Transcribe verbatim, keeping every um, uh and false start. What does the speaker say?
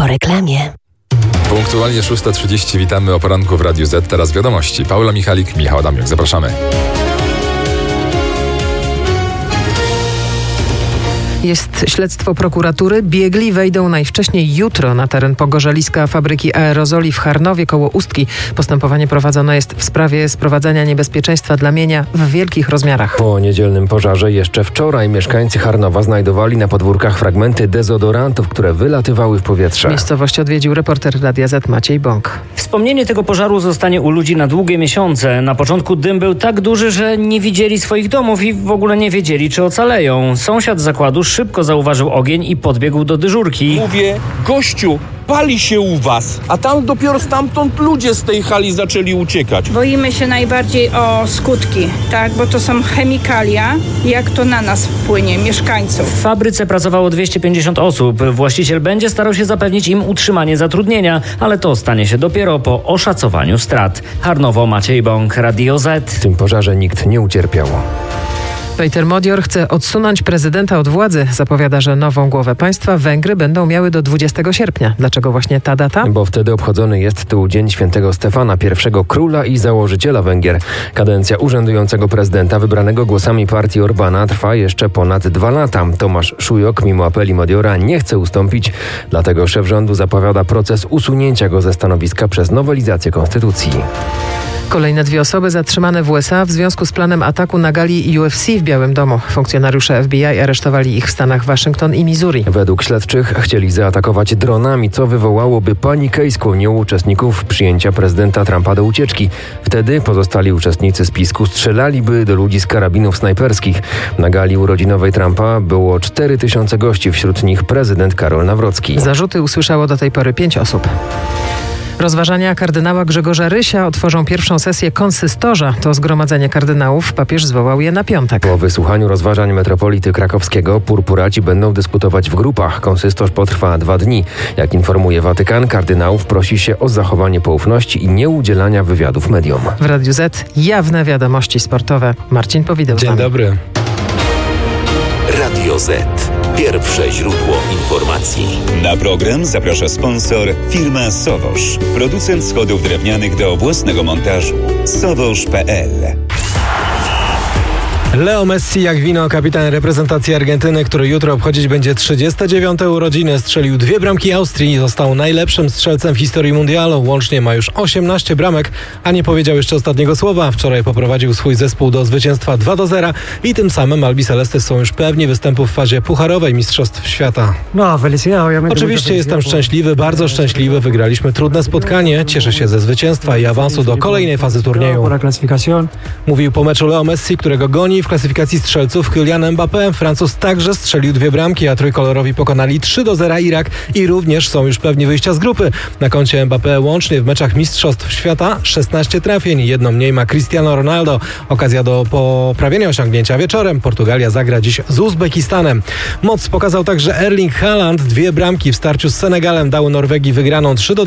reklamie. Punktualnie szósta trzydzieści witamy o poranku w Radiu Z. Teraz wiadomości. Paula Michalik, Michał Adamiuk. Zapraszamy. Jest śledztwo prokuratury. Biegli wejdą najwcześniej jutro na teren pogorzeliska fabryki aerozoli w Charnowie koło Ustki. Postępowanie prowadzone jest w sprawie sprowadzania niebezpieczeństwa dla mienia w wielkich rozmiarach. Po niedzielnym pożarze jeszcze wczoraj mieszkańcy Charnowa znajdowali na podwórkach fragmenty dezodorantów, które wylatywały w powietrze. Miejscowość odwiedził reporter Radia Z Maciej Bąk. Wspomnienie tego pożaru zostanie u ludzi na długie miesiące. Na początku dym był tak duży, że nie widzieli swoich domów i w ogóle nie wiedzieli, czy ocaleją. Sąsiad zakładu szybko zauważył ogień i podbiegł do dyżurki. Mówię, gościu, pali się u was, a tam dopiero stamtąd ludzie z tej hali zaczęli uciekać. Boimy się najbardziej o skutki, tak, bo to są chemikalia, jak to na nas wpłynie, mieszkańców. W fabryce pracowało dwieście pięćdziesiąt osób. Właściciel będzie starał się zapewnić im utrzymanie zatrudnienia, ale to stanie się dopiero po oszacowaniu strat. Charnowo, Maciej Bąk, Radio Z. W tym pożarze nikt nie ucierpiał. Peter Modior chce odsunąć prezydenta od władzy. Zapowiada, że nową głowę państwa Węgry będą miały do dwudziestego sierpnia. Dlaczego właśnie ta data? Bo wtedy obchodzony jest tu Dzień Świętego Stefana, pierwszego króla i założyciela Węgier. Kadencja urzędującego prezydenta wybranego głosami partii Orbana trwa jeszcze ponad dwa lata. Tomasz Szujok mimo apeli Modiora nie chce ustąpić, dlatego szef rządu zapowiada proces usunięcia go ze stanowiska przez nowelizację konstytucji. Kolejne dwie osoby zatrzymane w U S A w związku z planem ataku na gali U F C w Białym Domu. Funkcjonariusze F B I aresztowali ich w stanach Waszyngton i Missouri. Według śledczych chcieli zaatakować dronami, co wywołałoby panikę i skłoniło uczestników przyjęcia prezydenta Trumpa do ucieczki. Wtedy pozostali uczestnicy spisku strzelaliby do ludzi z karabinów snajperskich. Na gali urodzinowej Trumpa było cztery tysiące gości, wśród nich prezydent Karol Nawrocki. Zarzuty usłyszało do tej pory pięć osób. Rozważania kardynała Grzegorza Rysia otworzą pierwszą sesję konsystorza. To zgromadzenie kardynałów. Papież zwołał je na piątek. Po wysłuchaniu rozważań metropolity krakowskiego purpuraci będą dyskutować w grupach. Konsystorz potrwa dwa dni. Jak informuje Watykan, kardynałów prosi się o zachowanie poufności i nieudzielania wywiadów mediom. W Radiu Z jawne wiadomości sportowe. Marcin Powideł. Dzień dobry. Radio Z. Pierwsze źródło informacji. Na program zaprasza sponsor firma Sowosz. Producent schodów drewnianych do własnego montażu. sowosz kropka p l. Leo Messi jak wino, kapitan reprezentacji Argentyny, który jutro obchodzić będzie trzydzieste dziewiąte urodziny, strzelił dwie bramki Austrii i został najlepszym strzelcem w historii mundialu. Łącznie ma już osiemnaście bramek, a nie powiedział jeszcze ostatniego słowa. Wczoraj poprowadził swój zespół do zwycięstwa dwa do zera i tym samym Albicelesty są już pewni występu w fazie pucharowej Mistrzostw Świata. Oczywiście jestem szczęśliwy, bardzo szczęśliwy. Wygraliśmy trudne spotkanie. Cieszę się ze zwycięstwa i awansu do kolejnej fazy turnieju. Mówił po meczu Leo Messi, którego goni w klasyfikacji strzelców Kylian Mbappé. Francuz także strzelił dwie bramki, a trójkolorowi pokonali trzy do zera Irak i również są już pewni wyjścia z grupy. Na koncie Mbappé łącznie w meczach Mistrzostw Świata szesnaście trafień. Jedno mniej ma Cristiano Ronaldo. Okazja do poprawienia osiągnięcia wieczorem. Portugalia zagra dziś z Uzbekistanem. Moc pokazał także Erling Haaland. Dwie bramki w starciu z Senegalem dały Norwegii wygraną trzy do